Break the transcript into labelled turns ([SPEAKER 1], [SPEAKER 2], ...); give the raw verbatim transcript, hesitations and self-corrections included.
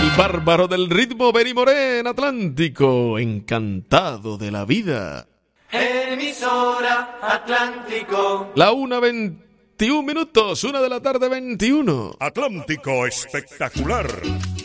[SPEAKER 1] bárbaro del ritmo, Benny Moré, en Atlántico, encantado de la vida.
[SPEAKER 2] Emisora Atlántico.
[SPEAKER 1] La una veintiún minutos, una de la tarde veintiuno.
[SPEAKER 3] Atlántico espectacular.